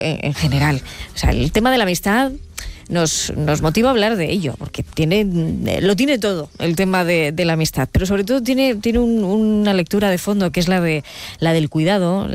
en general. O sea, el tema de la amistad nos motiva a hablar de ello, porque lo tiene todo, el tema de la amistad, pero sobre todo tiene una lectura de fondo, que es la del cuidado,